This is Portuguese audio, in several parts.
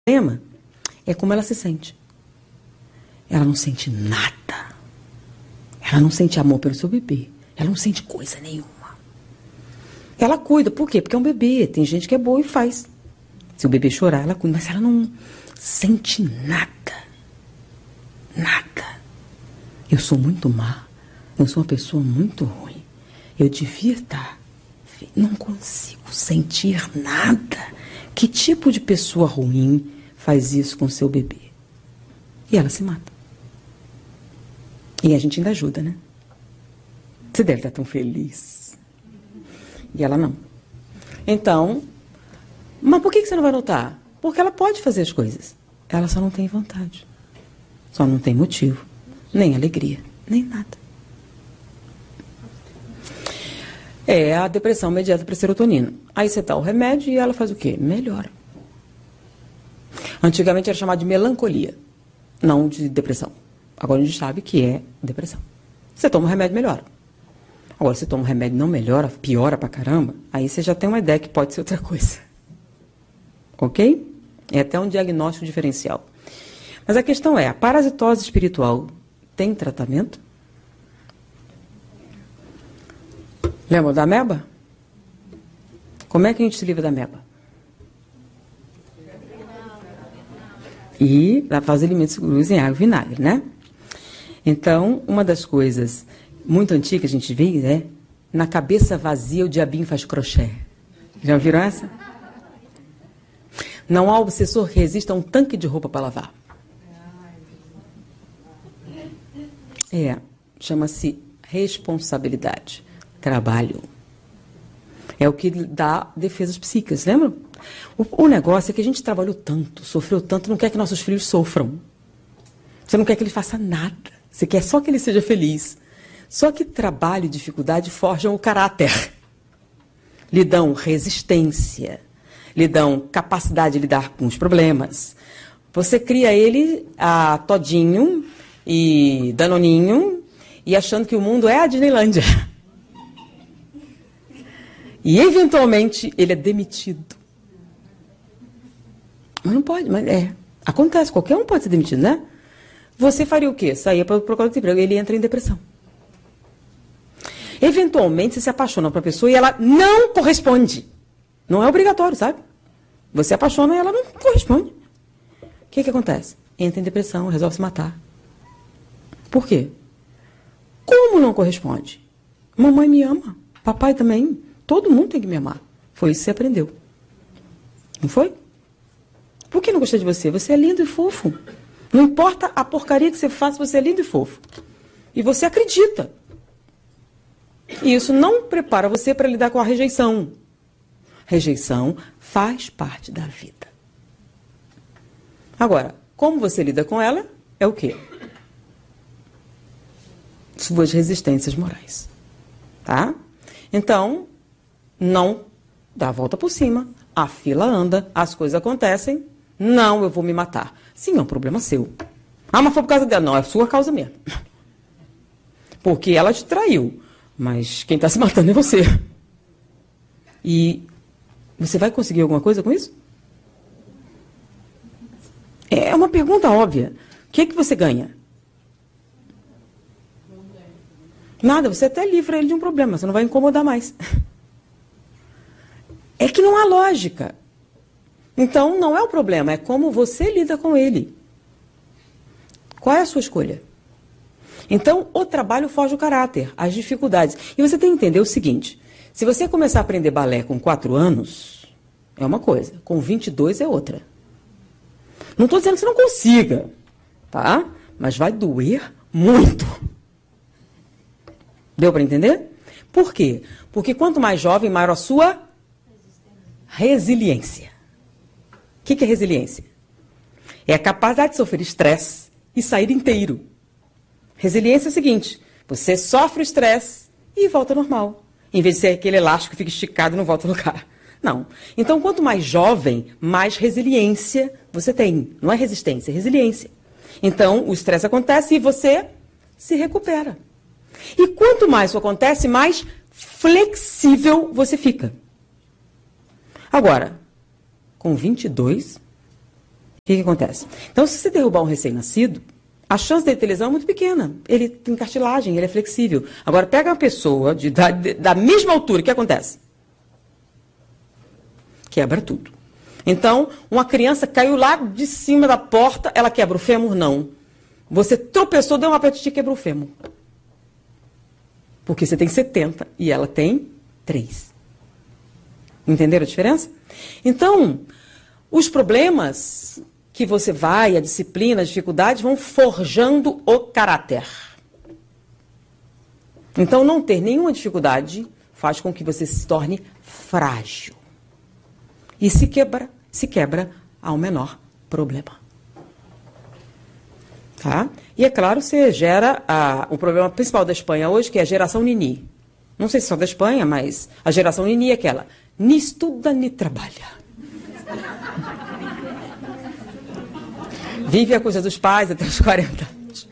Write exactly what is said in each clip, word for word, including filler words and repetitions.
problema é como ela se sente. Ela não sente nada. Ela não sente amor pelo seu bebê. Ela não sente coisa nenhuma. Ela cuida. Por quê? Porque é um bebê. Tem gente que é boa e faz. Se o bebê chorar, ela cuida. Mas ela não sente nada. Nada. Eu sou muito má. Eu sou uma pessoa muito ruim. Eu devia estar... Não consigo sentir nada. Que tipo de pessoa ruim faz isso com seu bebê? E ela se mata. E a gente ainda ajuda, né? Você deve estar tão feliz. E ela não. Então, mas por que você não vai notar? Porque ela pode fazer as coisas. Ela só não tem vontade. Só não tem motivo. Nem alegria. Nem nada. É a depressão mediada por serotonina. Aí você dá o remédio e ela faz o quê? Melhora. Antigamente era chamado de melancolia, não de depressão. Agora a gente sabe que é depressão. Você toma o remédio, melhora. Agora, se toma o remédio e não melhora, piora pra caramba, aí você já tem uma ideia que pode ser outra coisa. Ok? É até um diagnóstico diferencial. Mas a questão é, a parasitose espiritual tem tratamento? Lembra da ameba? Como é que a gente se livra da ameba? E lavar os alimentos seguros em água e vinagre, né? Então, uma das coisas muito antigas que a gente vê é na cabeça vazia o diabinho faz crochê. Já viram essa? Não há obsessor que resista a um tanque de roupa para lavar. É, chama-se responsabilidade. Trabalho. É o que dá defesas psíquicas, lembram? O, o negócio é que a gente trabalhou tanto, sofreu tanto, não quer que nossos filhos sofram. Você não quer que ele faça nada. Você quer só que ele seja feliz. Só que trabalho e dificuldade forjam o caráter. Lhe dão resistência. Lhe dão capacidade de lidar com os problemas. Você cria ele a todinho e danoninho e achando que o mundo é a Disneylândia. E, eventualmente, ele é demitido. Mas não pode, mas é. Acontece, qualquer um pode ser demitido, né? Você faria o quê? Saía para procurar outro emprego. Ele entra em depressão. Eventualmente, você se apaixona por uma pessoa e ela não corresponde. Não é obrigatório, sabe? Você se apaixona e ela não corresponde. O que que acontece? Entra em depressão, resolve se matar. Por quê? Como não corresponde? Mamãe me ama. Papai também. Todo mundo tem que me amar. Foi isso que você aprendeu. Não foi? Por que não gostei de você? Você é lindo e fofo. Não importa a porcaria que você faça, você é lindo e fofo. E você acredita. E isso não prepara você para lidar com a rejeição. Rejeição faz parte da vida. Agora, como você lida com ela, é o quê? Suas resistências morais. Tá? Então, não dá a volta por cima, a fila anda, as coisas acontecem, não, eu vou me matar. Sim, é um problema seu. Ah, mas foi por causa dela. Não, é sua causa mesmo. Porque ela te traiu, mas quem está se matando é você. E você vai conseguir alguma coisa com isso? É uma pergunta óbvia. O que é que você ganha? Nada, você até livra ele de um problema, você não vai incomodar mais. É que não há lógica. Então, não é o problema, é como você lida com ele. Qual é a sua escolha? Então, o trabalho foge o caráter, as dificuldades. E você tem que entender o seguinte, se você começar a aprender balé com quatro anos, é uma coisa, com vinte e dois é outra. Não estou dizendo que você não consiga, tá? Mas vai doer muito. Deu para entender? Por quê? Porque quanto mais jovem, maior a sua resiliência. O que, que é resiliência? É a capacidade de sofrer estresse e sair inteiro. Resiliência é o seguinte, você sofre o estresse e volta ao normal. Em vez de ser aquele elástico que fica esticado e não volta ao lugar. Não. Então, quanto mais jovem, mais resiliência você tem. Não é resistência, é resiliência. Então, o estresse acontece e você se recupera. E quanto mais isso acontece, mais flexível você fica. Agora, com vinte e dois, que, que acontece? Então, se você derrubar um recém-nascido, a chance dele ter lesão é muito pequena. Ele tem cartilagem, ele é flexível. Agora, pega uma pessoa de, da, de, da mesma altura, o que acontece? Quebra tudo. Então, uma criança caiu lá de cima da porta, ela quebra o fêmur? Não. Você tropeçou, deu uma apetite e quebrou o fêmur. Porque você tem setenta e ela tem três. Entenderam a diferença? Então, os problemas que você vai, a disciplina, as dificuldades, vão forjando o caráter. Então, não ter nenhuma dificuldade faz com que você se torne frágil. E se quebra, se quebra ao menor problema. Tá? E é claro, você gera a, o problema principal da Espanha hoje, que é a geração Nini. Não sei se só da Espanha, mas a geração Nini é aquela. Ni estuda, ni trabalha. Vive a coisa dos pais até os quarenta anos.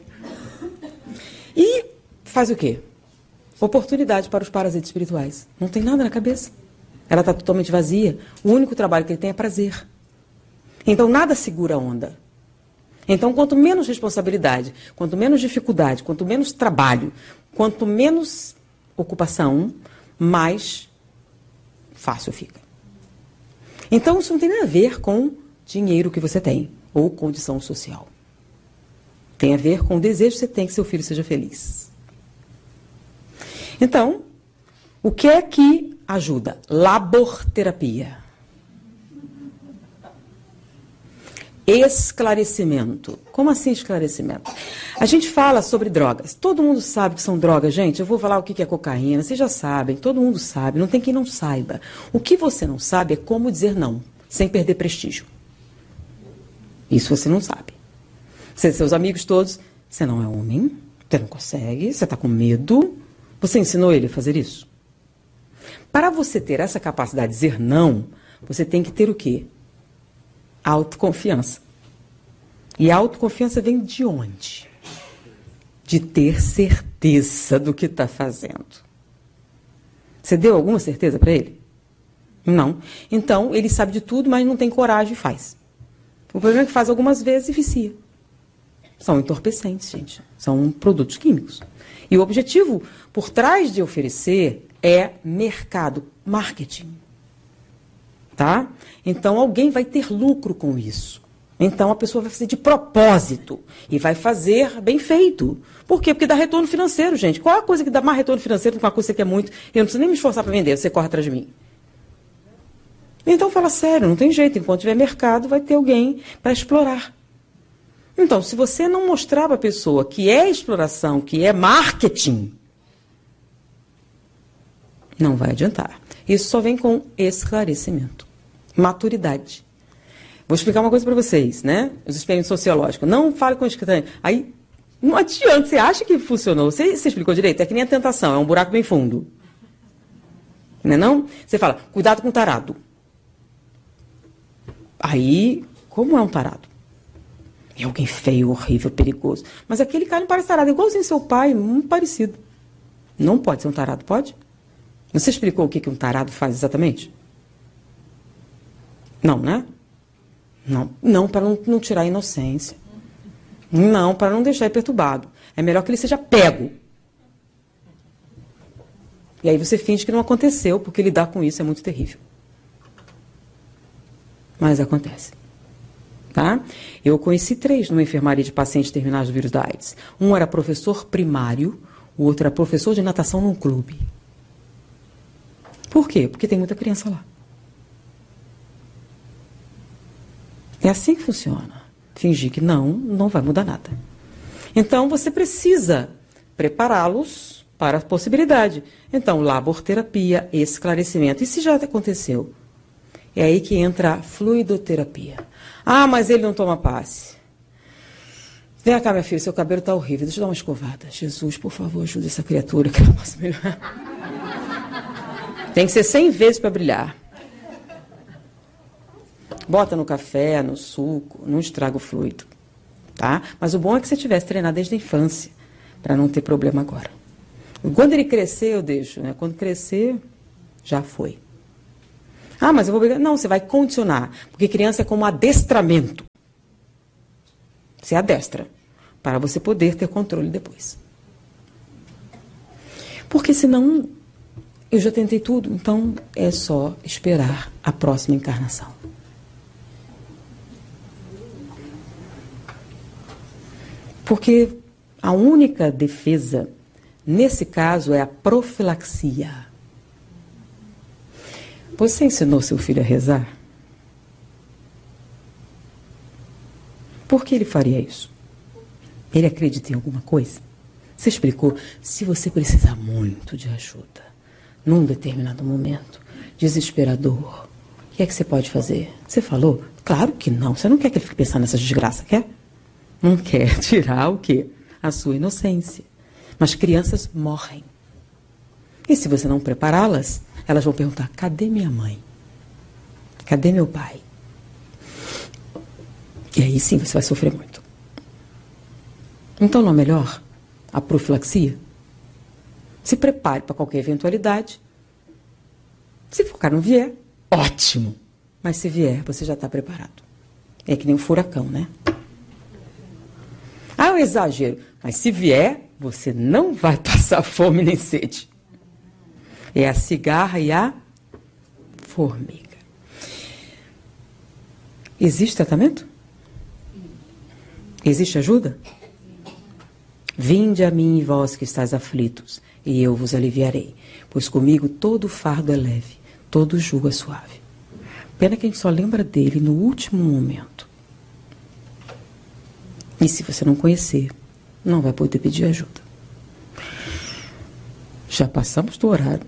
E faz o quê? Oportunidade para os parasitas espirituais. Não tem nada na cabeça. Ela está totalmente vazia. O único trabalho que ele tem é prazer. Então, nada segura a onda. Então, quanto menos responsabilidade, quanto menos dificuldade, quanto menos trabalho, quanto menos ocupação, mais fácil fica. Então, isso não tem nada a ver com dinheiro que você tem ou condição social. Tem a ver com o desejo que você tem que seu filho seja feliz. Então, o que é que ajuda? Laborterapia. Esclarecimento. Como assim esclarecimento? A gente fala sobre drogas. Todo mundo sabe que são drogas, gente. Eu vou falar o que é cocaína. Vocês já sabem. Todo mundo sabe. Não tem quem não saiba. O que você não sabe é como dizer não, sem perder prestígio. Isso você não sabe. Você, seus amigos todos, você não é homem, você não consegue, você está com medo. Você ensinou ele a fazer isso? Para você ter essa capacidade de dizer não, você tem que ter o quê? Autoconfiança. E a autoconfiança vem de onde? De ter certeza do que está fazendo. Você deu alguma certeza para ele? Não. Então, ele sabe de tudo, mas não tem coragem e faz. O problema é que faz algumas vezes e vicia. São entorpecentes, gente. São produtos químicos. E o objetivo por trás de oferecer é mercado, marketing. Tá? Então, alguém vai ter lucro com isso. Então, a pessoa vai fazer de propósito e vai fazer bem feito. Por quê? Porque dá retorno financeiro, gente. Qual é a coisa que dá mais retorno financeiro do que uma coisa que você quer muito? Eu não preciso nem me esforçar para vender, você corre atrás de mim. Então, fala sério, não tem jeito. Enquanto tiver mercado, vai ter alguém para explorar. Então, se você não mostrar para a pessoa que é exploração, que é marketing, não vai adiantar. Isso só vem com esclarecimento. Maturidade. Vou explicar uma coisa para vocês, né? Os experimentos sociológicos. Não fale com estranho. Aí, não adianta. Você acha que funcionou? Você, você explicou direito? É que nem a tentação. É um buraco bem fundo. Não é não? Você fala, cuidado com o tarado. Aí, como é um tarado? É alguém feio, horrível, perigoso. Mas aquele cara não parece tarado. É igualzinho seu pai, muito parecido. Não pode ser um tarado, pode? Você explicou o que, que um tarado faz exatamente? Não, né? Não, não para não, não tirar a inocência. Não, para não deixar ele perturbado. É melhor que ele seja pego. E aí você finge que não aconteceu, porque lidar com isso é muito terrível. Mas acontece. Tá? Eu conheci três numa enfermaria de pacientes terminais do vírus da AIDS. Um era professor primário, o outro era professor de natação num clube. Por quê? Porque tem muita criança lá. É assim que funciona. Fingir que não, não vai mudar nada. Então, você precisa prepará-los para a possibilidade. Então, laborterapia, esclarecimento. E se já aconteceu? É aí que entra a fluidoterapia. Ah, mas ele não toma passe. Vem cá, minha filha, seu cabelo está horrível. Deixa eu dar uma escovada. Jesus, por favor, ajude essa criatura que ela possa melhorar. Tem que ser cem vezes para brilhar. Bota no café, no suco, não estraga o fluido. Tá? Mas o bom é que você tivesse treinado desde a infância, para não ter problema agora. Quando ele crescer, eu deixo. Né? Quando crescer, já foi. Ah, mas eu vou brigar. Não, você vai condicionar. Porque criança é como adestramento. Você adestra, para você poder ter controle depois. Porque senão, eu já tentei tudo, então é só esperar a próxima encarnação. Porque a única defesa, nesse caso, é a profilaxia. Você ensinou seu filho a rezar? Por que ele faria isso? Ele acredita em alguma coisa? Você explicou? Se você precisar muito de ajuda, num determinado momento, desesperador, o que é que você pode fazer? Você falou? Claro que não. Você não quer que ele fique pensando nessa desgraça, quer? Não quer tirar o quê? A sua inocência. Mas crianças morrem. E se você não prepará-las, elas vão perguntar, cadê minha mãe? Cadê meu pai? E aí sim você vai sofrer muito. Então não é melhor a profilaxia? Se prepare para qualquer eventualidade. Se o cara não vier, ótimo. Mas se vier, você já está preparado. É que nem um furacão, né? Ah, é um exagero. Mas se vier, você não vai passar fome nem sede. É a cigarra e a formiga. Existe tratamento? Existe ajuda? Vinde a mim, vós que estáis aflitos, e eu vos aliviarei. Pois comigo todo fardo é leve, todo jugo é suave. Pena que a gente só lembra dele no último momento. E se você não conhecer, não vai poder pedir ajuda. Já passamos do horário.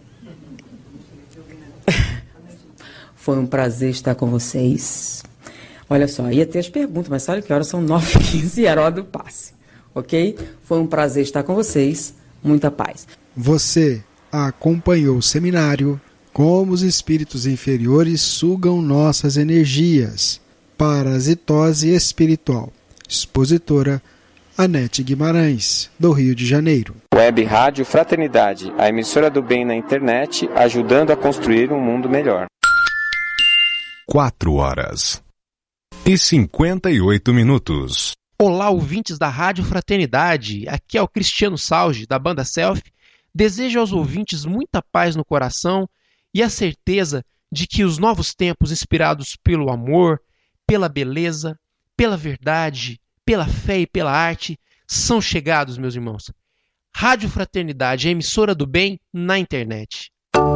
Foi um prazer estar com vocês. Olha só, ia ter as perguntas, mas olha que horas são nove e quinze e era hora do passe. Ok? Foi um prazer estar com vocês. Muita paz. Você acompanhou o seminário Como os Espíritos Inferiores Sugam Nossas Energias. Parasitose Espiritual. Expositora Anete Guimarães, do Rio de Janeiro. Web Rádio Fraternidade, a emissora do bem na internet, ajudando a construir um mundo melhor. Quatro horas e cinquenta e oito minutos. Olá, ouvintes da Rádio Fraternidade. Aqui é o Cristiano Salge, da banda Self. Desejo aos ouvintes muita paz no coração e a certeza de que os novos tempos inspirados pelo amor, pela beleza, pela verdade, pela fé e pela arte são chegados, meus irmãos. Rádio Fraternidade, a emissora do bem na internet.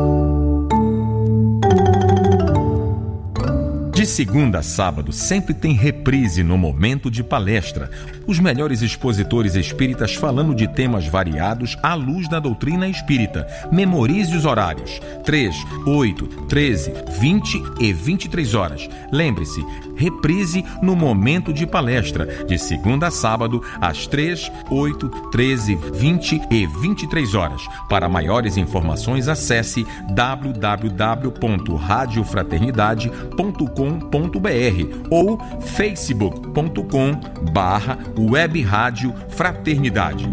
De segunda a sábado, sempre tem reprise no Momento de Palestra. Os melhores expositores espíritas falando de temas variados à luz da doutrina espírita. Memorize os horários: três, oito, treze, vinte e vinte e três horas. Lembre-se, reprise no Momento de Palestra, de segunda a sábado, às três, oito, treze, vinte e vinte e três horas. Para maiores informações, acesse w w w ponto rádio fraternidade ponto com ponto b r ou facebook ponto com barra web rádio fraternidade.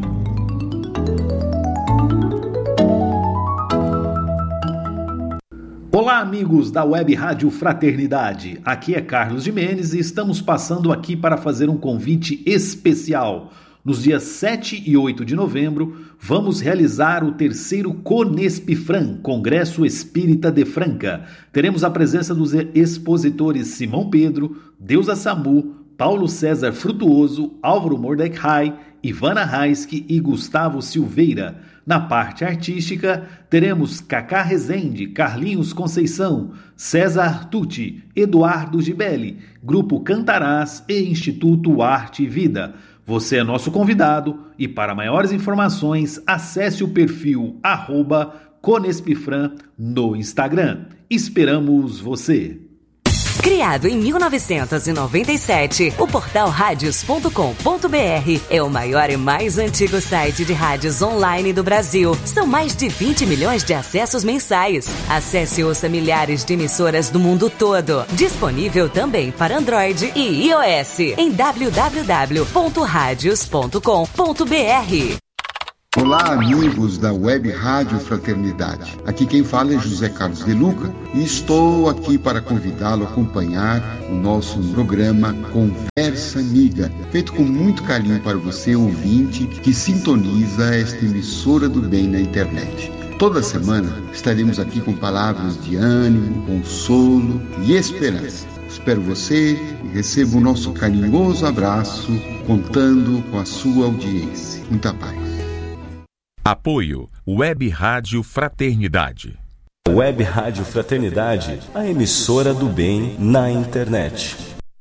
Olá, amigos da Web Rádio Fraternidade. Aqui é Carlos Jimenez e estamos passando aqui para fazer um convite especial. Nos dias sete e oito de novembro, vamos realizar o terceiro Conespifran, Congresso Espírita de Franca. Teremos a presença dos expositores Simão Pedro, Deusa Samu, Paulo César Frutuoso, Álvaro Mordecai, Ivana Raiski e Gustavo Silveira. Na parte artística, teremos Cacá Rezende, Carlinhos Conceição, César Tucci, Eduardo Gibelli, Grupo Cantarás e Instituto Arte e Vida. Você é nosso convidado e para maiores informações, acesse o perfil arroba Conespifran no Instagram. Esperamos você! Criado em mil novecentos e noventa e sete, o portal radios ponto com ponto b r é o maior e mais antigo site de rádios online do Brasil. São mais de vinte milhões de acessos mensais. Acesse e ouça milhares de emissoras do mundo todo. Disponível também para Android e iOS em w w w ponto radios ponto com ponto b r. Olá, amigos da Web Rádio Fraternidade. Aqui quem fala é José Carlos de Luca e estou aqui para convidá-lo a acompanhar o nosso programa Conversa Amiga, feito com muito carinho para você, ouvinte, que sintoniza esta emissora do bem na internet. Toda semana estaremos aqui com palavras de ânimo, consolo e esperança. Espero você e receba o nosso carinhoso abraço, contando com a sua audiência. Muita paz. Apoio Web Rádio Fraternidade. Web Rádio Fraternidade, a emissora do bem na internet.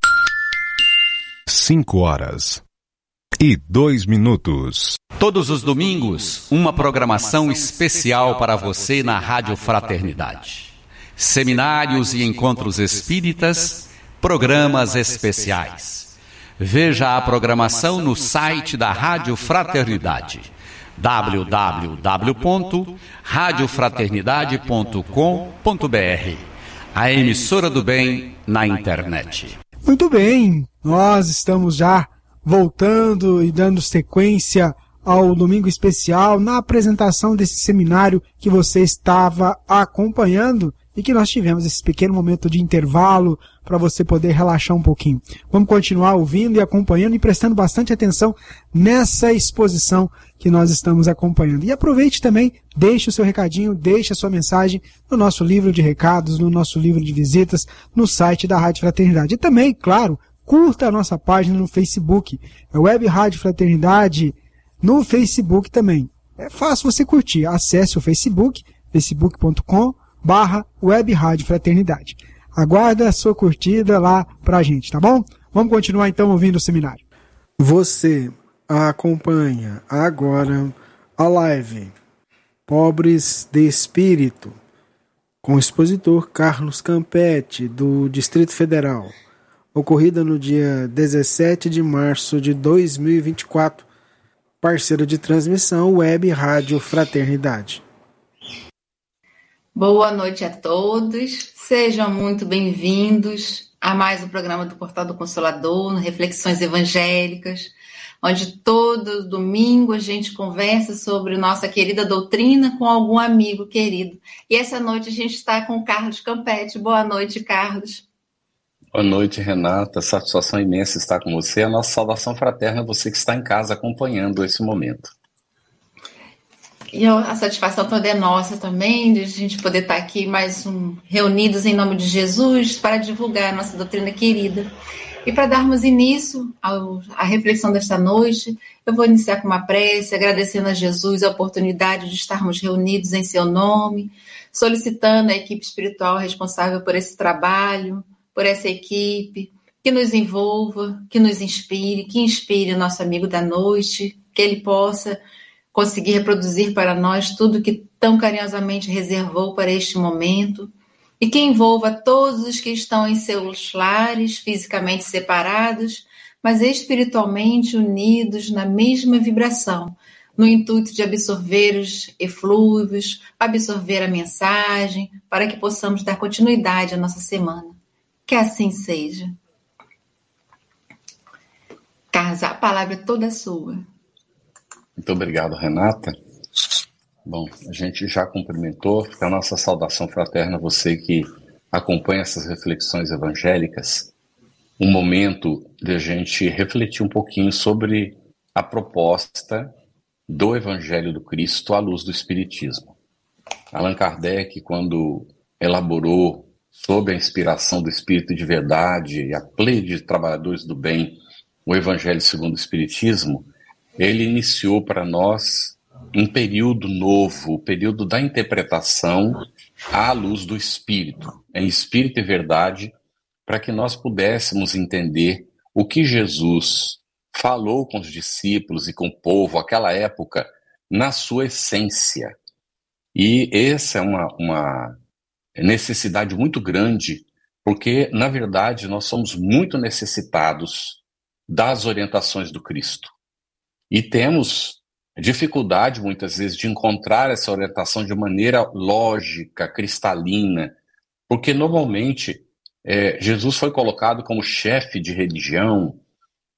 Cinco horas e dois minutos. Todos os domingos, uma programação especial para você na Rádio Fraternidade. Seminários e encontros espíritas, programas especiais. Veja a programação no site da Rádio Fraternidade, w w w ponto rádio fraternidade ponto com ponto b r, a emissora do bem na internet. Muito bem, nós estamos já voltando e dando sequência ao Domingo Especial na apresentação desse seminário que você estava acompanhando e que nós tivemos esse pequeno momento de intervalo para você poder relaxar um pouquinho. Vamos continuar ouvindo e acompanhando e prestando bastante atenção nessa exposição que nós estamos acompanhando. E aproveite também, deixe o seu recadinho, deixe a sua mensagem no nosso livro de recados, no nosso livro de visitas, no site da Rádio Fraternidade. E também, claro, curta a nossa página no Facebook, é Web Rádio Fraternidade, no Facebook também. É fácil você curtir. Acesse o Facebook, facebook ponto com barra Web Rádio Fraternidade. Aguarda a sua curtida lá pra gente, tá bom? Vamos continuar então ouvindo o seminário. Você acompanha agora a live Pobres de Espírito, com o expositor Carlos Campetti, do Distrito Federal, ocorrida no dia dezessete de março de dois mil e vinte e quatro, parceiro de transmissão Web Rádio Fraternidade. Boa noite a todos, sejam muito bem-vindos a mais um programa do Portal do Consolador, Reflexões Evangélicas, onde todo domingo a gente conversa sobre nossa querida doutrina com algum amigo querido. E essa noite a gente está com o Carlos Campetti. Boa noite, Carlos. Boa noite, Renata. Satisfação imensa estar com você. A nossa saudação fraterna a você que está em casa acompanhando esse momento. E a satisfação toda é nossa também, de a gente poder estar aqui mais um, reunidos em nome de Jesus para divulgar a nossa doutrina querida. E para darmos início ao, à reflexão desta noite, eu vou iniciar com uma prece, agradecendo a Jesus a oportunidade de estarmos reunidos em seu nome, solicitando a equipe espiritual responsável por esse trabalho, por essa equipe, que nos envolva, que nos inspire, que inspire o nosso amigo da noite, que ele possa conseguir reproduzir para nós tudo que tão carinhosamente reservou para este momento, e que envolva todos os que estão em seus lares, fisicamente separados, mas espiritualmente unidos na mesma vibração, no intuito de absorver os eflúvios, absorver a mensagem, para que possamos dar continuidade à nossa semana. Que assim seja. Carlos, a palavra é toda sua. Muito obrigado, Renata. Bom, a gente já cumprimentou, fica a nossa saudação fraterna a você que acompanha essas reflexões evangélicas, um momento de a gente refletir um pouquinho sobre a proposta do Evangelho do Cristo à luz do Espiritismo. Allan Kardec, quando elaborou, sob a inspiração do Espírito de Verdade e a pleia de trabalhadores do bem, o Evangelho segundo o Espiritismo, ele iniciou para nós um período novo, o período da interpretação à luz do Espírito, em Espírito e Verdade, para que nós pudéssemos entender o que Jesus falou com os discípulos e com o povo naquela época, na sua essência. E essa é uma, uma necessidade muito grande, porque, na verdade, nós somos muito necessitados das orientações do Cristo. E temos dificuldade, muitas vezes, de encontrar essa orientação de maneira lógica, cristalina, porque, normalmente, é, Jesus foi colocado como chefe de religião,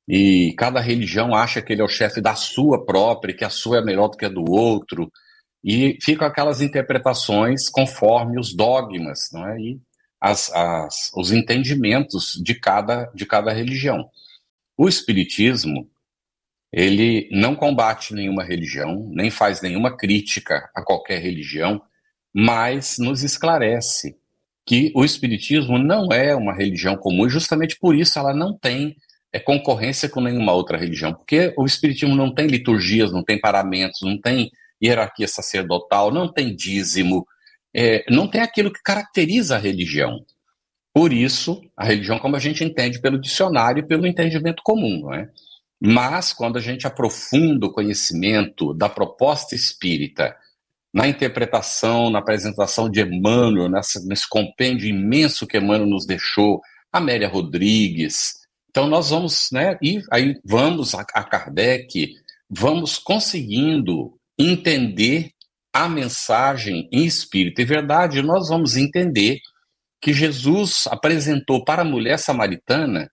e cada religião acha que ele é o chefe da sua própria, que a sua é melhor do que a do outro, e ficam aquelas interpretações conforme os dogmas, não é? E as, as, os entendimentos de cada, de cada religião. O Espiritismo, ele não combate nenhuma religião, nem faz nenhuma crítica a qualquer religião, mas nos esclarece que o Espiritismo não é uma religião comum, e justamente por isso ela não tem é, concorrência com nenhuma outra religião, porque o Espiritismo não tem liturgias, não tem paramentos, não tem hierarquia sacerdotal, não tem dízimo, é, não tem aquilo que caracteriza a religião. Por isso, a religião, como a gente entende pelo dicionário e pelo entendimento comum, não é? Mas, quando a gente aprofunda o conhecimento da proposta espírita, na interpretação, na apresentação de Emmanuel, nessa, nesse compêndio imenso que Emmanuel nos deixou, Amélia Rodrigues, então nós vamos, né, e aí vamos a, a Kardec, vamos conseguindo entender a mensagem em espírito e verdade, nós vamos entender que Jesus apresentou para a mulher samaritana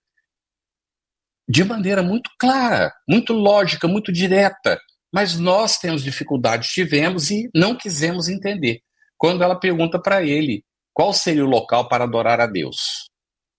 de maneira muito clara, muito lógica, muito direta, mas nós temos dificuldade, tivemos e não quisemos entender. Quando ela pergunta para ele qual seria o local para adorar a Deus.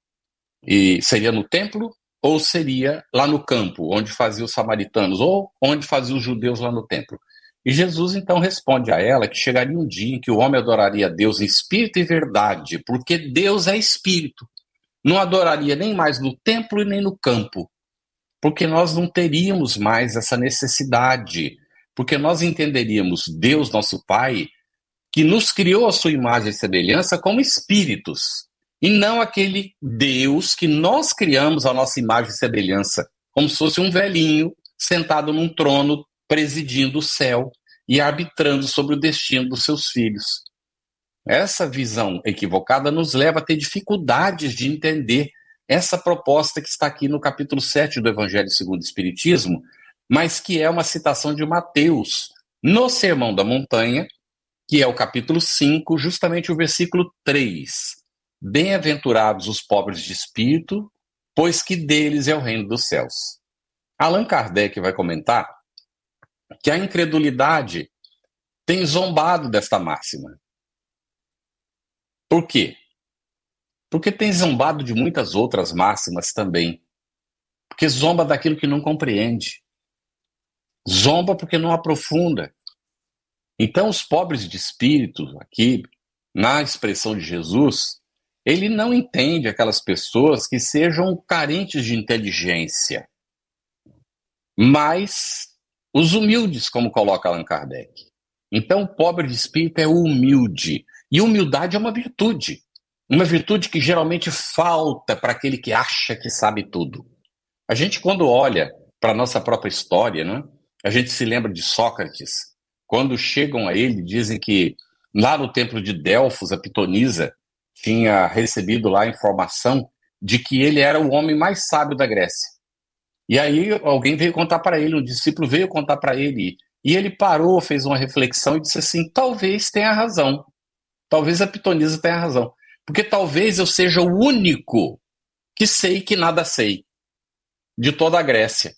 E seria no templo ou seria lá no campo, onde faziam os samaritanos, ou onde faziam os judeus lá no templo. E Jesus então responde a ela que chegaria um dia em que o homem adoraria a Deus em espírito e verdade, porque Deus é espírito. Não adoraria nem mais no templo e nem no campo, porque nós não teríamos mais essa necessidade, porque nós entenderíamos Deus, nosso Pai, que nos criou a sua imagem e semelhança como espíritos, e não aquele Deus que nós criamos a nossa imagem e semelhança, como se fosse um velhinho sentado num trono presidindo o céu e arbitrando sobre o destino dos seus filhos. Essa visão equivocada nos leva a ter dificuldades de entender essa proposta que está aqui no capítulo sete do Evangelho segundo o Espiritismo, mas que é uma citação de Mateus, no Sermão da Montanha, que é o capítulo cinco, justamente o versículo três. Bem-aventurados os pobres de espírito, pois que deles é o reino dos céus. Allan Kardec vai comentar que a incredulidade tem zombado desta máxima. Por quê? Porque tem zombado de muitas outras máximas também. Porque zomba daquilo que não compreende. Zomba porque não aprofunda. Então, os pobres de espírito, aqui, na expressão de Jesus, ele não entende aquelas pessoas que sejam carentes de inteligência. Mas os humildes, como coloca Allan Kardec. Então, o pobre de espírito é o humilde. E humildade é uma virtude. Uma virtude que geralmente falta para aquele que acha que sabe tudo. A gente, quando olha para a nossa própria história, né, a gente se lembra de Sócrates. Quando chegam a ele, dizem que lá no templo de Delfos, a pitonisa tinha recebido lá a informação de que ele era o homem mais sábio da Grécia. E aí alguém veio contar para ele, um discípulo veio contar para ele, e ele parou, fez uma reflexão e disse assim, talvez tenha razão. Talvez a pitonisa tenha razão. Porque talvez eu seja o único que sei que nada sei de toda a Grécia.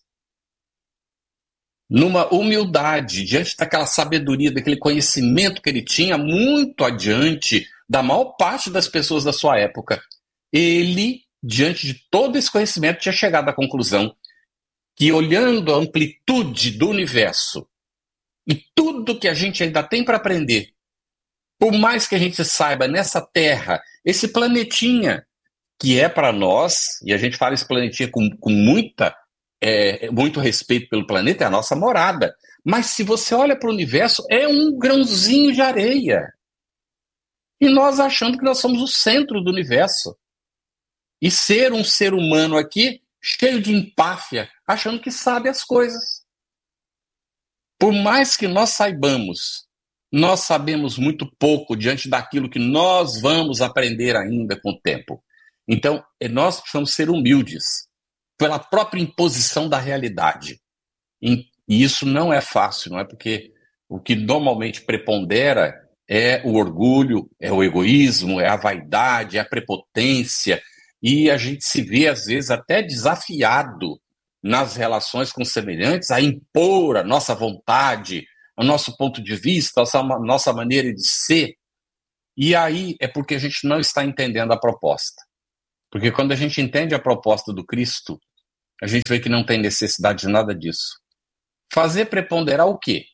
Numa humildade, diante daquela sabedoria, daquele conhecimento que ele tinha, muito adiante da maior parte das pessoas da sua época, ele, diante de todo esse conhecimento, tinha chegado à conclusão que, olhando a amplitude do universo e tudo que a gente ainda tem para aprender, por mais que a gente saiba nessa Terra, esse planetinha que é para nós, e a gente fala esse planetinha com, com muita, é, muito respeito pelo planeta, é a nossa morada. Mas se você olha para o universo, é um grãozinho de areia. E nós achando que nós somos o centro do universo. E ser um ser humano aqui, cheio de empáfia, achando que sabe as coisas. Por mais que nós saibamos, nós sabemos muito pouco diante daquilo que nós vamos aprender ainda com o tempo. Então, nós precisamos ser humildes pela própria imposição da realidade. E isso não é fácil, não é? Porque o que normalmente prepondera é o orgulho, é o egoísmo, é a vaidade, é a prepotência, e a gente se vê, às vezes, até desafiado nas relações com semelhantes a impor a nossa vontade, o nosso ponto de vista, a nossa, nossa maneira de ser. E aí é porque a gente não está entendendo a proposta. Porque quando a gente entende a proposta do Cristo, a gente vê que não tem necessidade de nada disso. Fazer preponderar o quê?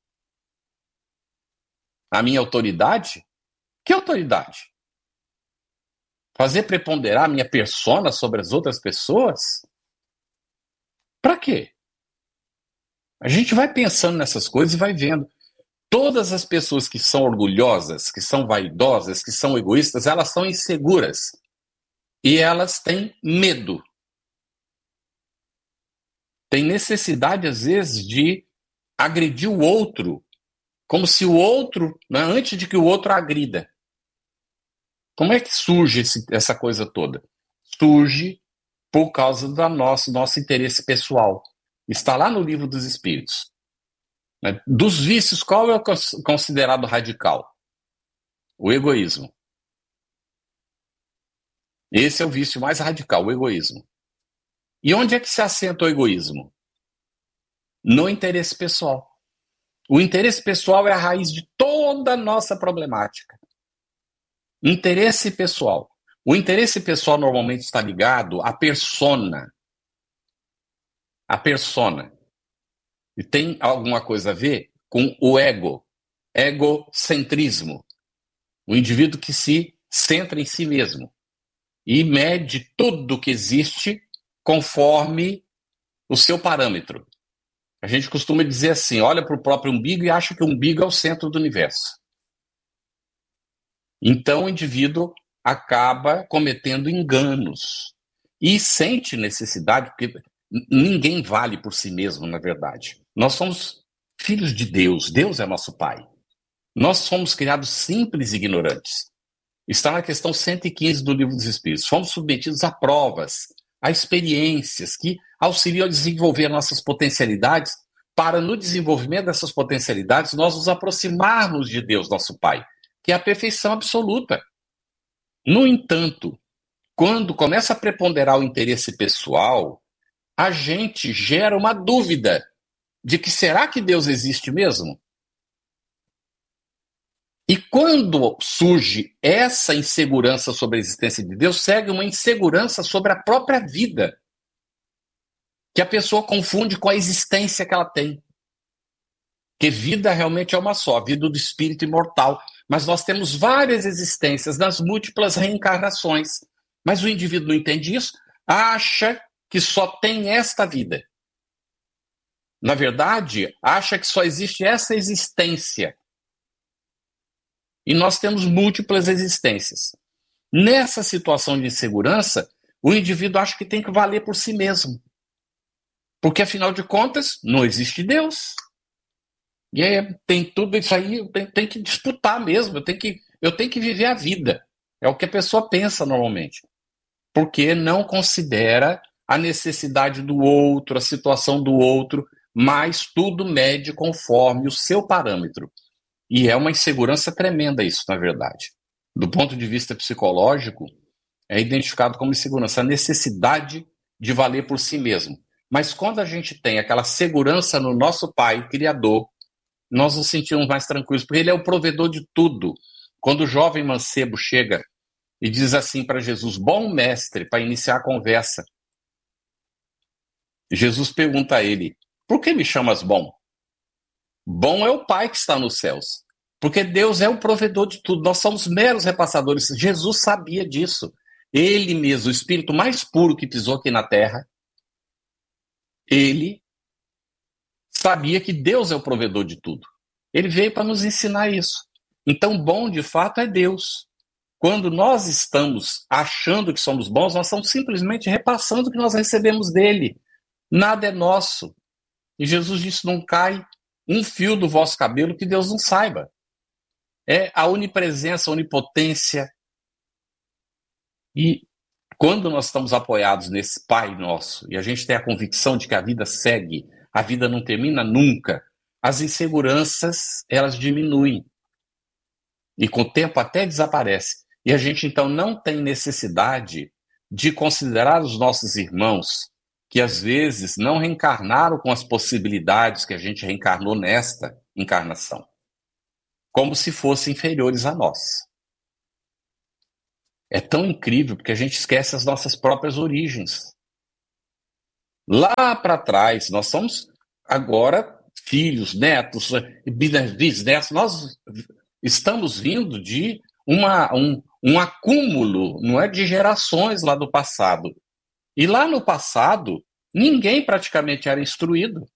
A minha autoridade? Que autoridade? Fazer preponderar a minha persona sobre as outras pessoas? Para quê? A gente vai pensando nessas coisas e vai vendo. Todas as pessoas que são orgulhosas, que são vaidosas, que são egoístas, elas são inseguras. E elas têm medo. Tem necessidade, às vezes, de agredir o outro, como se o outro, né, antes de que o outro agrida. Como é que surge esse, essa coisa toda? Surge por causa do nosso, nosso interesse pessoal. Está lá no Livro dos Espíritos. Né? Dos vícios, qual é o considerado radical? O egoísmo. Esse é o vício mais radical, o egoísmo. E onde é que se assenta o egoísmo? No interesse pessoal. O interesse pessoal é a raiz de toda a nossa problemática. Interesse pessoal. O interesse pessoal normalmente está ligado à persona. A persona. E tem alguma coisa a ver com o ego. Egocentrismo. O indivíduo que se centra em si mesmo. E mede tudo que existe conforme o seu parâmetro. A gente costuma dizer assim, olha para o próprio umbigo e acha que o umbigo é o centro do universo. Então o indivíduo acaba cometendo enganos e sente necessidade, porque ninguém vale por si mesmo, na verdade. Nós somos filhos de Deus, Deus é nosso Pai. Nós somos criados simples e ignorantes. Está na questão cento e quinze do Livro dos Espíritos. Fomos submetidos a provas, a experiências que auxiliam a desenvolver nossas potencialidades, para no desenvolvimento dessas potencialidades nós nos aproximarmos de Deus, nosso Pai, que é a perfeição absoluta. No entanto, quando começa a preponderar o interesse pessoal, a gente gera uma dúvida de que será que Deus existe mesmo? E quando surge essa insegurança sobre a existência de Deus, segue uma insegurança sobre a própria vida, que a pessoa confunde com a existência que ela tem. Porque vida realmente é uma só, a vida do espírito imortal. Mas nós temos várias existências nas múltiplas reencarnações. Mas o indivíduo não entende isso, acha que só tem esta vida. Na verdade, acha que só existe essa existência. E nós temos múltiplas existências. Nessa situação de insegurança, o indivíduo acha que tem que valer por si mesmo. Porque, afinal de contas, não existe Deus. E aí tem tudo isso aí, eu tenho, tenho que disputar mesmo, eu tenho, que, eu tenho que viver a vida. É o que a pessoa pensa normalmente. Porque não considera a necessidade do outro, a situação do outro, mas tudo mede conforme o seu parâmetro. E é uma insegurança tremenda isso, na verdade. Do ponto de vista psicológico, é identificado como insegurança, a necessidade de valer por si mesmo. Mas quando a gente tem aquela segurança no nosso Pai, Criador, nós nos sentimos mais tranquilos, porque Ele é o provedor de tudo. Quando o jovem mancebo chega e diz assim para Jesus, bom mestre, para iniciar a conversa, Jesus pergunta a ele, por que me chamas bom? Bom é o Pai que está nos céus, porque Deus é o provedor de tudo, nós somos meros repassadores. Jesus sabia disso. Ele mesmo, o espírito mais puro que pisou aqui na terra, ele sabia que Deus é o provedor de tudo. Ele veio para nos ensinar isso. Então, bom de fato é Deus. Quando nós estamos achando que somos bons, nós estamos simplesmente repassando o que nós recebemos dele. Nada é nosso. E Jesus disse, não cai um fio do vosso cabelo que Deus não saiba. É a onipresença, a onipotência. E quando nós estamos apoiados nesse Pai nosso, e a gente tem a convicção de que a vida segue, a vida não termina nunca, as inseguranças, elas diminuem. E com o tempo até desaparece. E a gente então não tem necessidade de considerar os nossos irmãos que às vezes não reencarnaram com as possibilidades que a gente reencarnou nesta encarnação, como se fossem inferiores a nós. É tão incrível porque a gente esquece as nossas próprias origens. Lá para trás, nós somos agora filhos, netos, bisnetos, nós estamos vindo de uma, um, um acúmulo, não é, de gerações lá do passado. E lá no passado, ninguém praticamente era instruído.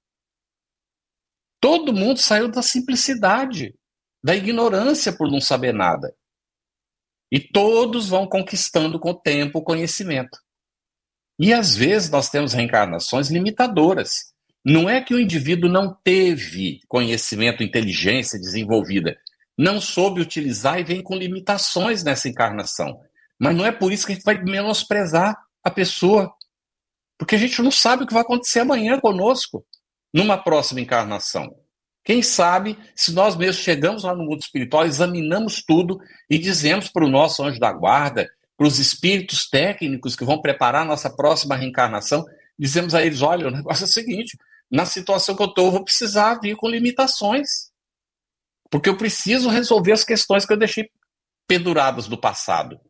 Todo mundo saiu da simplicidade, da ignorância por não saber nada. E todos vão conquistando com o tempo o conhecimento. E às vezes nós temos reencarnações limitadoras. Não é que o indivíduo não teve conhecimento, inteligência desenvolvida, não soube utilizar e vem com limitações nessa encarnação. Mas não é por isso que a gente vai menosprezar a pessoa, porque a gente não sabe o que vai acontecer amanhã conosco, numa próxima encarnação. Quem sabe, se nós mesmos chegamos lá no mundo espiritual, examinamos tudo e dizemos para o nosso anjo da guarda, para os espíritos técnicos que vão preparar a nossa próxima reencarnação, dizemos a eles, olha, o negócio é o seguinte, na situação que eu estou, eu vou precisar vir com limitações, porque eu preciso resolver as questões que eu deixei penduradas do passado.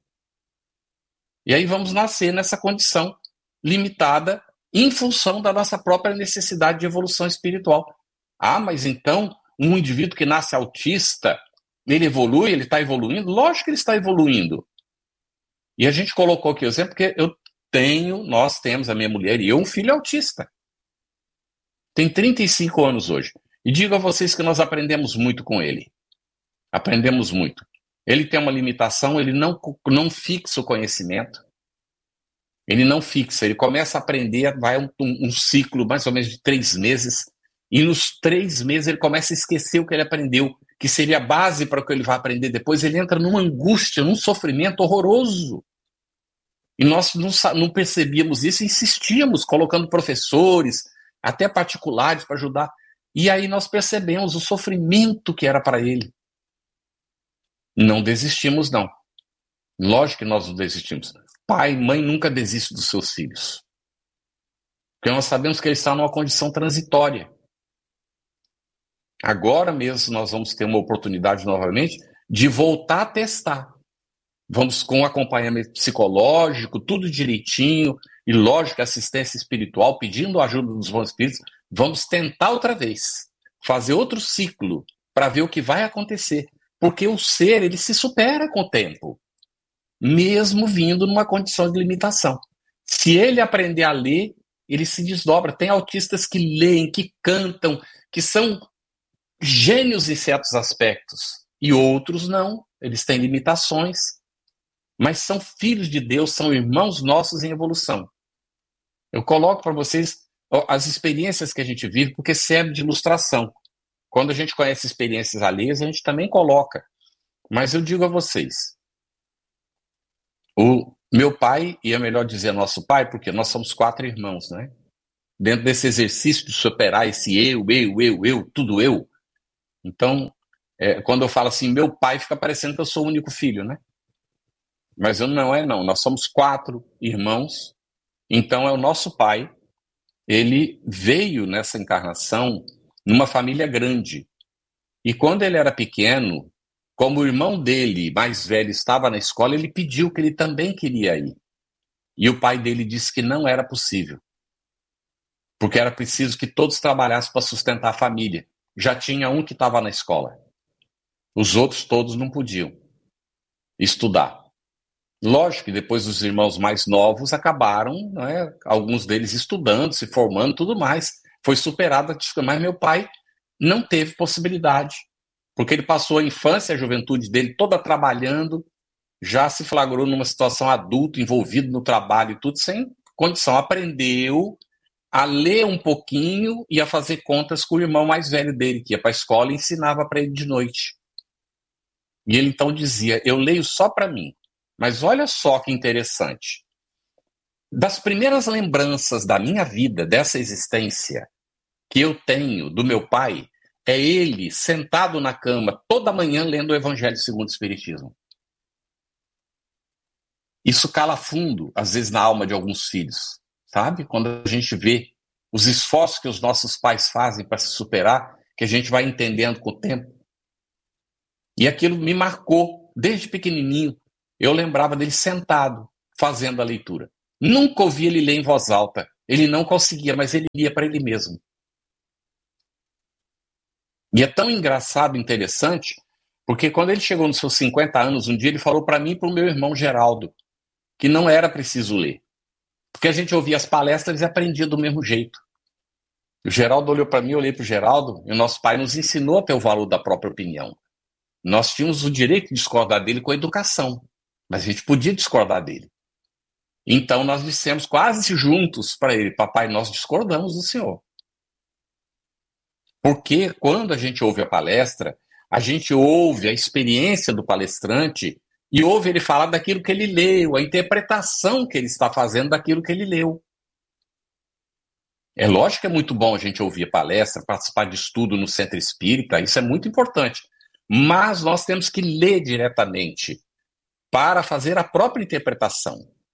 E aí vamos nascer nessa condição limitada em função da nossa própria necessidade de evolução espiritual. Ah, mas então, um indivíduo que nasce autista, ele evolui, ele está evoluindo? Lógico que ele está evoluindo. E a gente colocou aqui o exemplo, porque eu tenho, nós temos, a minha mulher e eu, um filho autista. Tem trinta e cinco anos hoje. E digo a vocês que nós aprendemos muito com ele. Aprendemos muito. Ele tem uma limitação, ele não, não fixa o conhecimento. Ele não fixa, ele começa a aprender, vai um, um, um ciclo mais ou menos de três meses, e nos três meses ele começa a esquecer o que ele aprendeu, que seria a base para o que ele vai aprender depois. Ele entra numa angústia, num sofrimento horroroso. E nós não, não percebíamos isso e insistíamos, colocando professores, até particulares, para ajudar. E aí nós percebemos o sofrimento que era para ele. Não desistimos, não. Lógico que nós não desistimos. Pai e mãe nunca desistem dos seus filhos. Porque nós sabemos que eles estão numa condição transitória. Agora mesmo nós vamos ter uma oportunidade novamente de voltar a testar. Vamos com acompanhamento psicológico, tudo direitinho, e lógico, assistência espiritual, pedindo a ajuda dos bons espíritos. Vamos tentar outra vez, fazer outro ciclo, para ver o que vai acontecer. Porque o ser, ele se supera com o tempo, mesmo vindo numa condição de limitação. Se ele aprender a ler, ele se desdobra. Tem autistas que leem, que cantam, que são gênios em certos aspectos, e outros não, eles têm limitações, mas são filhos de Deus, são irmãos nossos em evolução. Eu coloco para vocês as experiências que a gente vive, porque serve de ilustração. Quando a gente conhece experiências alheias, a gente também coloca. Mas eu digo a vocês, o meu pai, e é melhor dizer nosso pai, porque nós somos quatro irmãos, né? Dentro desse exercício de superar esse eu, eu, eu, eu, tudo eu. Então, é, quando eu falo assim, meu pai, fica parecendo que eu sou o único filho, né? Mas eu não é, não. Nós somos quatro irmãos, então é o nosso pai. Ele veio nessa encarnação numa família grande. E quando ele era pequeno, como o irmão dele, mais velho, estava na escola, ele pediu que ele também queria ir. E o pai dele disse que não era possível. Porque era preciso que todos trabalhassem para sustentar a família. Já tinha um que estava na escola. Os outros todos não podiam estudar. Lógico que depois os irmãos mais novos acabaram, né, alguns deles estudando, se formando, tudo mais. Foi superada a dificuldade, mas meu pai não teve possibilidade, porque ele passou a infância, a juventude dele toda trabalhando, já se flagrou numa situação adulta, envolvido no trabalho e tudo, sem condição. Aprendeu a ler um pouquinho e a fazer contas com o irmão mais velho dele, que ia para a escola e ensinava para ele de noite. E ele então dizia, eu leio só para mim. Mas olha só que interessante. Das primeiras lembranças da minha vida, dessa existência, que eu tenho do meu pai, é ele sentado na cama toda manhã lendo o Evangelho segundo o Espiritismo. Isso cala fundo, às vezes, na alma de alguns filhos. sabe? Quando a gente vê os esforços que os nossos pais fazem para se superar, que a gente vai entendendo com o tempo. E aquilo me marcou desde pequenininho. Eu lembrava dele sentado, fazendo a leitura. Nunca ouvi ele ler em voz alta. Ele não conseguia, mas ele lia para ele mesmo. E é tão engraçado e interessante, porque quando ele chegou nos seus cinquenta anos, um dia ele falou para mim e para o meu irmão Geraldo, que não era preciso ler. Porque a gente ouvia as palestras e aprendia do mesmo jeito. O Geraldo olhou para mim, eu olhei para o Geraldo, e o nosso pai nos ensinou a ter o valor da própria opinião. Nós tínhamos o direito de discordar dele com a educação, mas a gente podia discordar dele. Então nós dissemos quase juntos para ele: papai, nós discordamos do senhor. Porque quando a gente ouve a palestra, a gente ouve a experiência do palestrante e ouve ele falar daquilo que ele leu, a interpretação que ele está fazendo daquilo que ele leu. É lógico que é muito bom a gente ouvir a palestra, participar de estudo no centro espírita, isso é muito importante. Mas nós temos que ler diretamente para fazer a própria interpretação.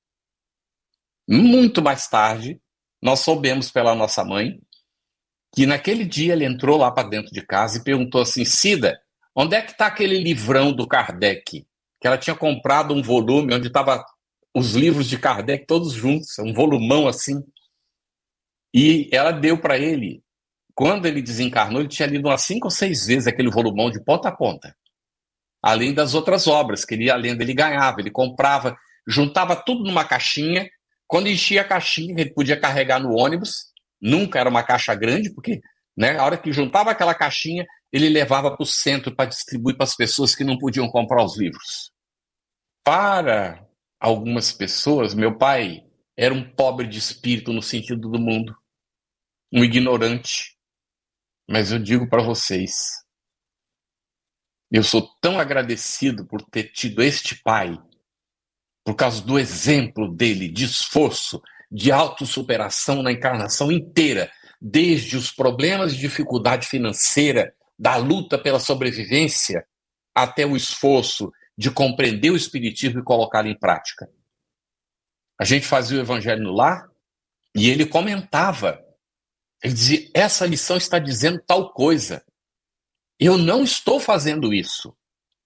Muito mais tarde, nós soubemos pela nossa mãe que naquele dia ele entrou lá para dentro de casa e perguntou assim: Cida, onde é que está aquele livrão do Kardec? Que ela tinha comprado um volume onde estavam os livros de Kardec todos juntos, um volumão assim. E ela deu para ele. Quando ele desencarnou, ele tinha lido umas cinco ou seis vezes aquele volumão de ponta a ponta. Além das outras obras que ele, além dele ganhava, ele comprava, juntava tudo numa caixinha. Quando enchia a caixinha, ele podia carregar no ônibus. Nunca era uma caixa grande, porque, né, a hora que juntava aquela caixinha, ele levava para o centro para distribuir para as pessoas que não podiam comprar os livros. Para algumas pessoas, meu pai era um pobre de espírito no sentido do mundo, um ignorante. Mas eu digo para vocês, eu sou tão agradecido por ter tido este pai, por causa do exemplo dele de esforço, de autossuperação na encarnação inteira, desde os problemas de dificuldade financeira, da luta pela sobrevivência, até o esforço de compreender o espiritismo e colocá-lo em prática. A gente fazia o evangelho no lar e ele comentava. Ele dizia: essa lição está dizendo tal coisa. Eu não estou fazendo isso,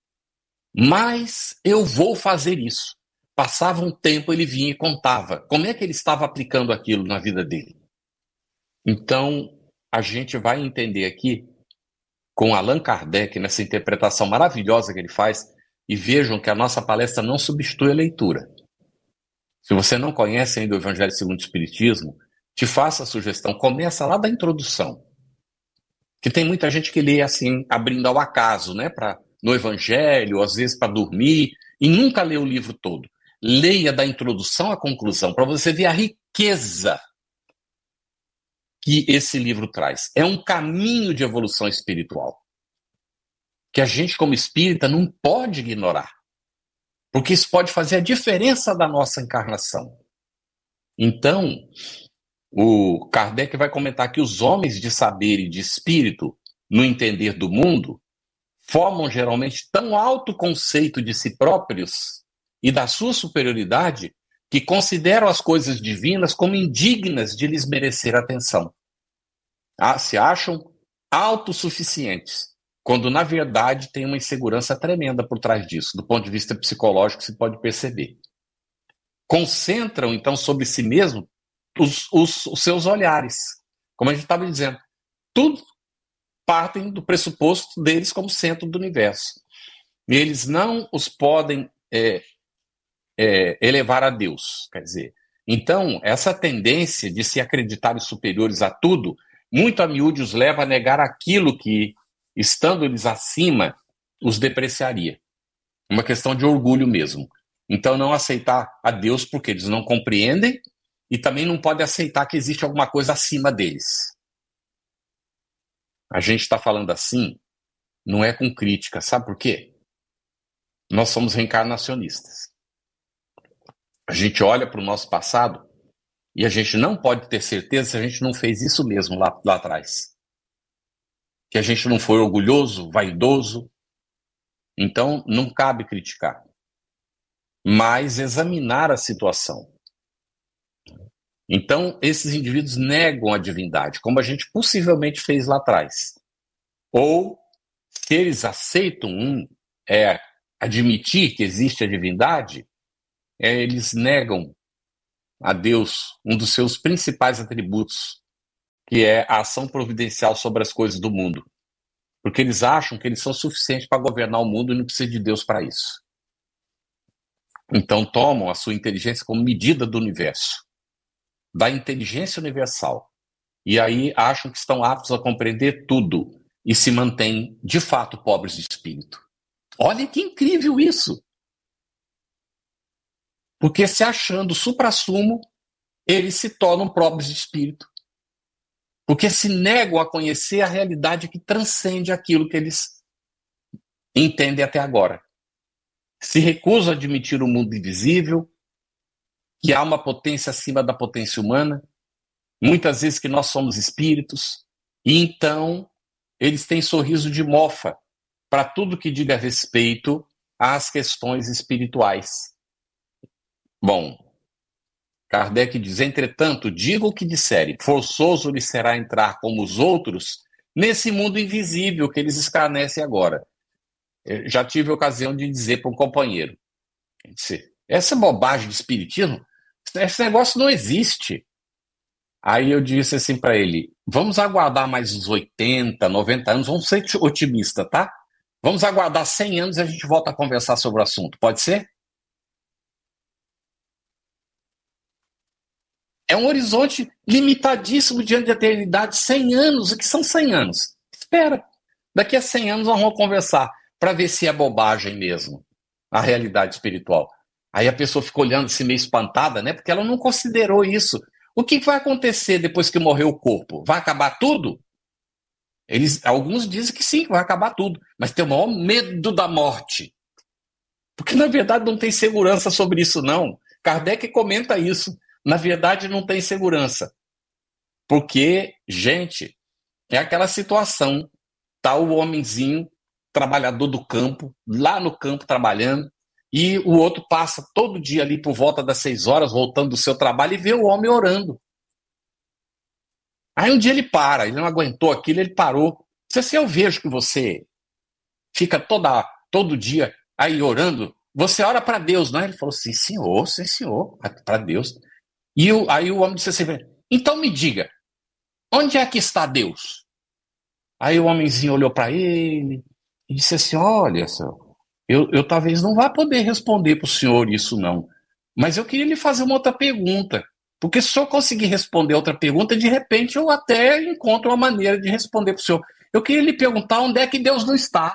mas eu vou fazer isso. Passava um tempo, ele vinha e contava como é que ele estava aplicando aquilo na vida dele. Então, a gente vai entender aqui, com Allan Kardec, nessa interpretação maravilhosa que ele faz, e vejam que a nossa palestra não substitui a leitura. Se você não conhece ainda o Evangelho segundo o Espiritismo, te faço a sugestão, começa lá da introdução. Que tem muita gente que lê assim, abrindo ao acaso, né, pra, no Evangelho, às vezes para dormir, e nunca lê o livro todo. Leia da introdução à conclusão, para você ver a riqueza que esse livro traz. É um caminho de evolução espiritual que a gente, como espírita, não pode ignorar, porque isso pode fazer a diferença da nossa encarnação. Então, o Kardec vai comentar que os homens de saber e de espírito, no entender do mundo, formam geralmente tão alto conceito de si próprios e da sua superioridade que consideram as coisas divinas como indignas de lhes merecer atenção. Ah, se acham autossuficientes, quando na verdade tem uma insegurança tremenda por trás disso, do ponto de vista psicológico se pode perceber. Concentram então sobre si mesmo os, os, os seus olhares, como a gente estava dizendo, tudo partem do pressuposto deles como centro do universo. E eles não os podem é, é, elevar a Deus, quer dizer. Então, essa tendência de se acreditarem superiores a tudo, muito a miúde os leva a negar aquilo que, estando eles acima, os depreciaria. Uma questão de orgulho mesmo. Então, não aceitar a Deus porque eles não compreendem e também não podem aceitar que existe alguma coisa acima deles. A gente está falando assim, não é com crítica, sabe por quê? Nós somos reencarnacionistas. A gente olha para o nosso passado e a gente não pode ter certeza se a gente não fez isso mesmo lá, lá atrás. Que a gente não foi orgulhoso, vaidoso. Então, não cabe criticar, mas examinar a situação. Então, esses indivíduos negam a divindade, como a gente possivelmente fez lá atrás. Ou, se eles aceitam um, é, admitir que existe a divindade, é, eles negam a Deus um dos seus principais atributos, que é a ação providencial sobre as coisas do mundo. Porque eles acham que eles são suficientes para governar o mundo e não precisa de Deus para isso. Então tomam a sua inteligência como medida do universo, da inteligência universal. E aí acham que estão aptos a compreender tudo e se mantêm, de fato, pobres de espírito. Olha que incrível isso! Porque se achando suprassumo, eles se tornam pobres de espírito. Porque se negam a conhecer a realidade que transcende aquilo que eles entendem até agora. Se recusam a admitir o mundo invisível, que há uma potência acima da potência humana, muitas vezes que nós somos espíritos, e então eles têm sorriso de mofa para tudo que diga respeito às questões espirituais. Bom, Kardec diz, entretanto, diga o que disserem, forçoso lhe será entrar como os outros nesse mundo invisível que eles escarnecem agora. Eu já tive a ocasião de dizer para um companheiro, essa bobagem de espiritismo, esse negócio não existe. Aí eu disse assim para ele, vamos aguardar mais uns oitenta, noventa anos, vamos ser otimistas, tá? Vamos aguardar cem anos e a gente volta a conversar sobre o assunto, pode ser? É um horizonte limitadíssimo diante da eternidade, cem anos. O que são cem anos? Espera, daqui a cem anos nós vamos conversar para ver se é bobagem mesmo, a realidade espiritual. Aí a pessoa fica olhando assim meio espantada, né? Porque ela não considerou isso. O que vai acontecer depois que morrer o corpo? Vai acabar tudo? Eles, alguns dizem que sim, que vai acabar tudo, mas tem o maior medo da morte. Porque na verdade não tem segurança sobre isso não. Kardec comenta isso. Na verdade, não tem segurança. Porque, gente, é aquela situação. Tá o homenzinho, trabalhador do campo, lá no campo trabalhando, e o outro passa todo dia ali por volta das seis horas, voltando do seu trabalho, e vê o homem orando. Aí um dia ele para, ele não aguentou aquilo, ele parou. Disse assim, eu vejo que você fica toda, todo dia aí orando, você ora para Deus, não é? Ele falou, sim, senhor, sim, senhor, para Deus. E o, aí o homem disse assim, então me diga, onde é que está Deus? Aí o homenzinho olhou para ele e disse assim, olha, senhor, eu, eu talvez não vá poder responder para o senhor isso não, mas eu queria lhe fazer uma outra pergunta, porque se o senhor conseguir responder outra pergunta, de repente eu até encontro uma maneira de responder para o senhor. Eu queria lhe perguntar onde é que Deus não está.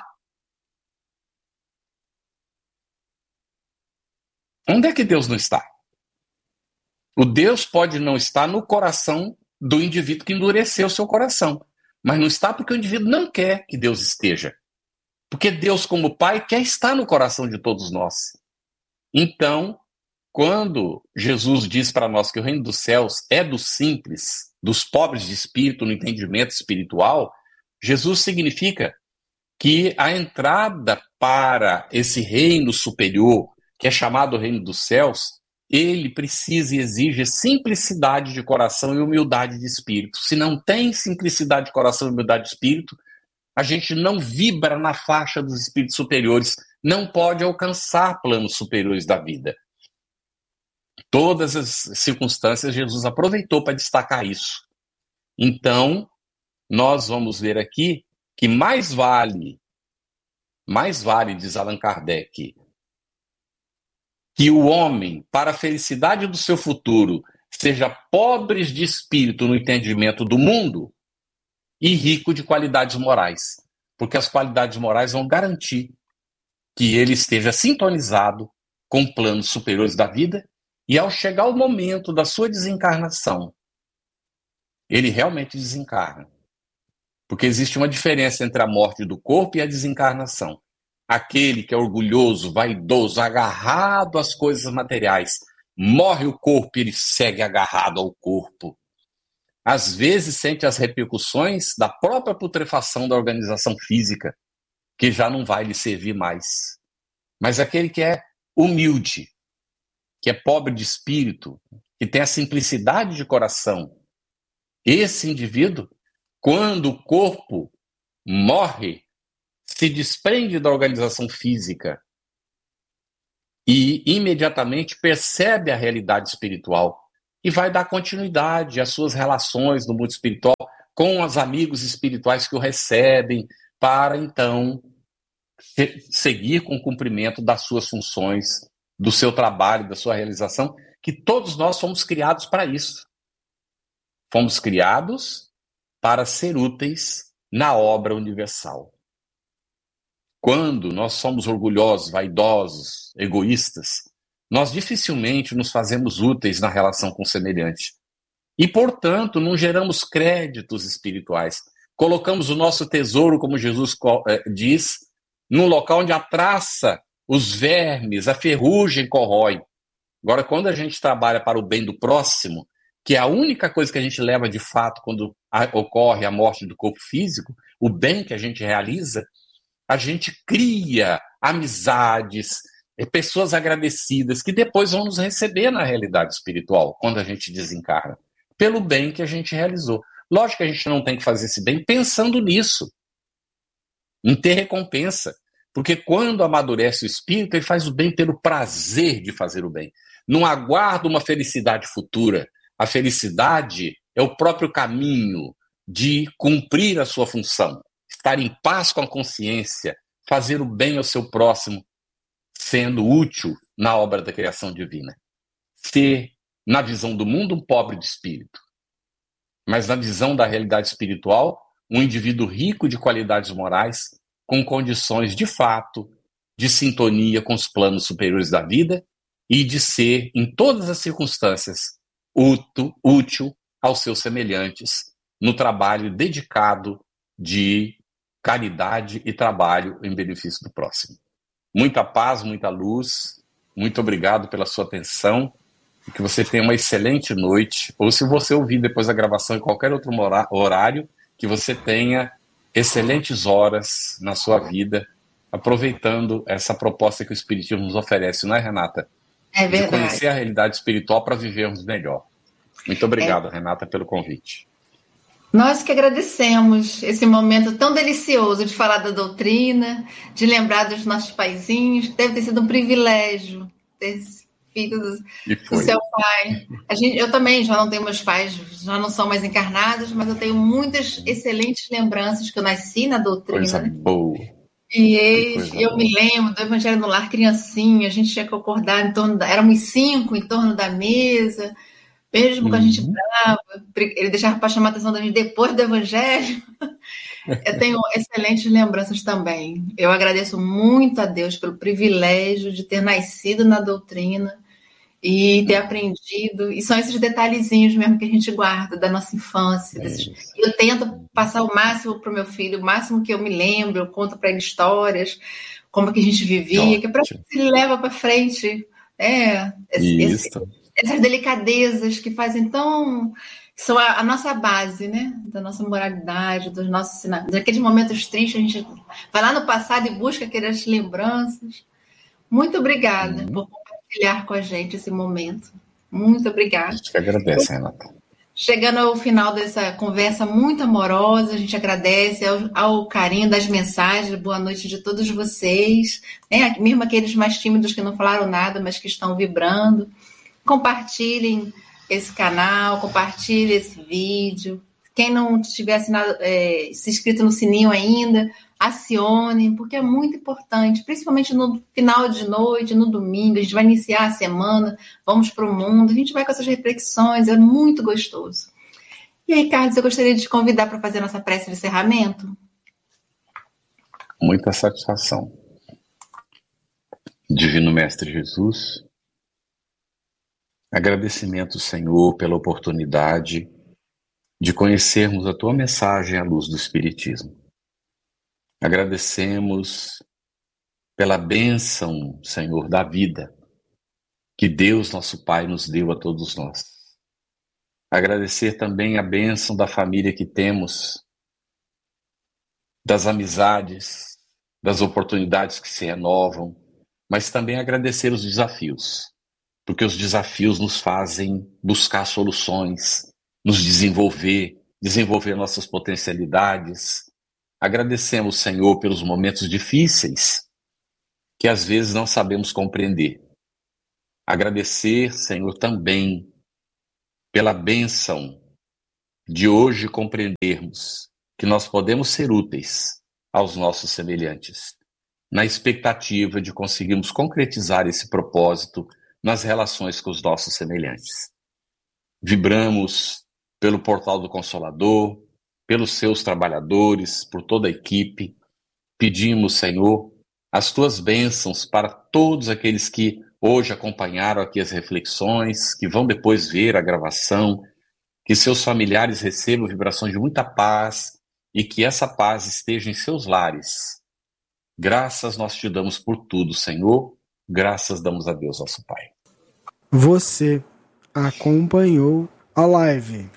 Onde é que Deus não está? O Deus pode não estar no coração do indivíduo que endureceu o seu coração, mas não está porque o indivíduo não quer que Deus esteja. Porque Deus, como Pai, quer estar no coração de todos nós. Então, quando Jesus diz para nós que o reino dos céus é dos simples, dos pobres de espírito, no entendimento espiritual, Jesus significa que a entrada para esse reino superior, que é chamado reino dos céus, ele precisa e exige simplicidade de coração e humildade de espírito. Se não tem simplicidade de coração e humildade de espírito, a gente não vibra na faixa dos espíritos superiores, não pode alcançar planos superiores da vida. Todas as circunstâncias Jesus aproveitou para destacar isso. Então, nós vamos ver aqui que mais vale, mais vale, diz Allan Kardec, que o homem, para a felicidade do seu futuro, seja pobre de espírito no entendimento do mundo e rico de qualidades morais. Porque as qualidades morais vão garantir que ele esteja sintonizado com planos superiores da vida e ao chegar o momento da sua desencarnação, ele realmente desencarna. Porque existe uma diferença entre a morte do corpo e a desencarnação. Aquele que é orgulhoso, vaidoso, agarrado às coisas materiais, morre o corpo e ele segue agarrado ao corpo. Às vezes sente as repercussões da própria putrefação da organização física, que já não vai lhe servir mais. Mas aquele que é humilde, que é pobre de espírito, que tem a simplicidade de coração, esse indivíduo, quando o corpo morre, se desprende da organização física e imediatamente percebe a realidade espiritual e vai dar continuidade às suas relações no mundo espiritual com os amigos espirituais que o recebem, para então seguir com o cumprimento das suas funções, do seu trabalho, da sua realização, que todos nós fomos criados para isso. Fomos criados para ser úteis na obra universal. Quando nós somos orgulhosos, vaidosos, egoístas, nós dificilmente nos fazemos úteis na relação com o semelhante. E, portanto, não geramos créditos espirituais. Colocamos o nosso tesouro, como Jesus diz, num local onde a traça, os vermes, a ferrugem corrói. Agora, quando a gente trabalha para o bem do próximo, que é a única coisa que a gente leva de fato quando ocorre a morte do corpo físico, o bem que a gente realiza, a gente cria amizades, pessoas agradecidas, que depois vão nos receber na realidade espiritual, quando a gente desencarna, pelo bem que a gente realizou. Lógico que a gente não tem que fazer esse bem pensando nisso, em ter recompensa, porque quando amadurece o espírito, ele faz o bem pelo prazer de fazer o bem. Não aguarda uma felicidade futura. A felicidade é o próprio caminho de cumprir a sua função, estar em paz com a consciência, fazer o bem ao seu próximo, sendo útil na obra da criação divina. Ser, na visão do mundo, um pobre de espírito, mas na visão da realidade espiritual, um indivíduo rico de qualidades morais, com condições de fato de sintonia com os planos superiores da vida e de ser, em todas as circunstâncias, útil, útil aos seus semelhantes no trabalho dedicado de caridade e trabalho em benefício do próximo. Muita paz, muita luz, muito obrigado pela sua atenção e que você tenha uma excelente noite, ou se você ouvir depois da gravação em qualquer outro horário, que você tenha excelentes horas na sua vida, aproveitando essa proposta que o Espiritismo nos oferece, não é, Renata? É verdade. De conhecer a realidade espiritual para vivermos melhor. Muito obrigado, é. Renata, pelo convite. Nós que agradecemos esse momento tão delicioso de falar da doutrina, de lembrar dos nossos paizinhos. Deve ter sido um privilégio ter filho do, do seu pai. A gente, eu também já não tenho meus pais, já não são mais encarnados, mas eu tenho muitas excelentes lembranças que eu nasci na doutrina. Coisa boa. E eu boa. me lembro do Evangelho no Lar, criancinha, a gente tinha que acordar em torno da... Éramos cinco em torno da mesa, mesmo com a gente brava, ele deixava para chamar a atenção da gente depois do Evangelho. Eu tenho excelentes lembranças também. Eu agradeço muito a Deus pelo privilégio de ter nascido na doutrina e ter aprendido. E são esses detalhezinhos mesmo que a gente guarda da nossa infância. Desses... Eu tento passar o máximo para o meu filho, o máximo que eu me lembro, eu conto para ele histórias, como que a gente vivia, que é para que ele leva para frente. É, esse, essas delicadezas que fazem tão... são a, a nossa base, né? Da nossa moralidade, dos nossos sinais. Daqueles momentos tristes, a gente vai lá no passado e busca aquelas lembranças. Muito obrigada uhum. por compartilhar com a gente esse momento. Muito obrigada. A gente que agradece, Renata. Chegando ao final dessa conversa muito amorosa, a gente agradece ao, ao carinho das mensagens, boa noite de todos vocês, né? Mesmo aqueles mais tímidos que não falaram nada, mas que estão vibrando. Compartilhem esse canal, compartilhe esse vídeo. Quem não tiver assinado, é, se inscrito no sininho ainda, acione, porque é muito importante, principalmente no final de noite, no domingo, a gente vai iniciar a semana, vamos para o mundo, a gente vai com essas reflexões, é muito gostoso. E aí, Carlos, eu gostaria de te convidar para fazer a nossa prece de encerramento. Muita satisfação. Divino Mestre Jesus, agradecimento, Senhor, pela oportunidade de conhecermos a Tua mensagem à luz do Espiritismo. Agradecemos pela bênção, Senhor, da vida que Deus, nosso Pai, nos deu a todos nós. Agradecer também a bênção da família que temos, das amizades, das oportunidades que se renovam, mas também agradecer os desafios. porque os desafios nos fazem buscar soluções, nos desenvolver, desenvolver nossas potencialidades. Agradecemos, Senhor, pelos momentos difíceis que às vezes não sabemos compreender. Agradecer, Senhor, também pela bênção de hoje compreendermos que nós podemos ser úteis aos nossos semelhantes, na expectativa de conseguirmos concretizar esse propósito nas relações com os nossos semelhantes. Vibramos pelo Portal do Consolador, pelos seus trabalhadores, por toda a equipe. Pedimos, Senhor, as tuas bênçãos para todos aqueles que hoje acompanharam aqui as reflexões, que vão depois ver a gravação, que seus familiares recebam vibrações de muita paz e que essa paz esteja em seus lares. Graças nós te damos por tudo, Senhor. Graças damos a Deus, nosso Pai. Você acompanhou a live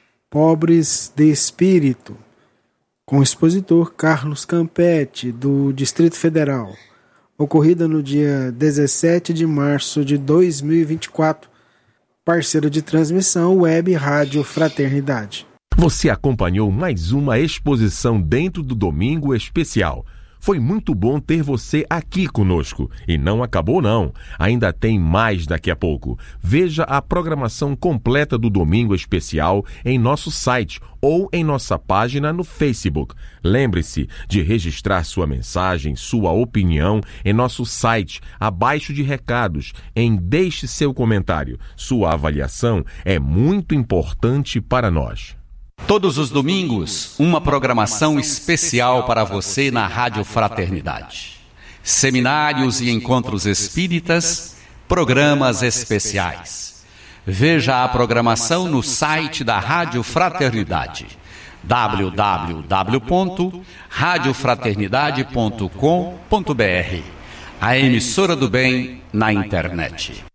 Pobres de Espírito, com o expositor Carlos Campetti, do Distrito Federal, ocorrida no dia dezessete de março de dois mil e vinte e quatro, parceiro de transmissão Web Rádio Fraternidade. Você acompanhou mais uma exposição dentro do Domingo Especial. Foi muito bom ter você aqui conosco. E não acabou não, ainda tem mais daqui a pouco. Veja a programação completa do Domingo Especial em nosso site ou em nossa página no Facebook. Lembre-se de registrar sua mensagem, sua opinião em nosso site, abaixo de recados, em Deixe seu comentário. Sua avaliação é muito importante para nós. Todos os domingos, uma programação especial para você na Rádio Fraternidade. Seminários e encontros espíritas, programas especiais. Veja a programação no site da Rádio Fraternidade, w w w ponto rádio fraternidade ponto com ponto b r, a emissora do bem na internet.